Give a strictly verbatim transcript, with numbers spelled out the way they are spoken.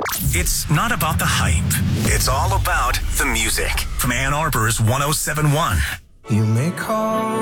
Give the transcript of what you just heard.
It's not about the hype. It's all about the music. From Ann Arbor's one oh seven point one. You may call